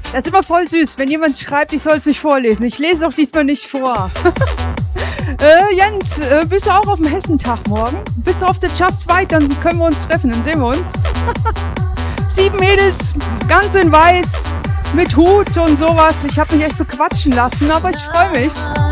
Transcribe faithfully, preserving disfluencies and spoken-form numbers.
Das ist immer voll süß, wenn jemand schreibt, ich soll es nicht vorlesen. Ich lese auch diesmal nicht vor. äh, Jens, äh, bist du auch auf dem Hessentag morgen? Bist du auf der Just Fight? Dann können wir uns treffen, dann sehen wir uns. Sieben Mädels, ganz in weiß, mit Hut und sowas. Ich habe mich echt bequatschen lassen, aber ich freue mich.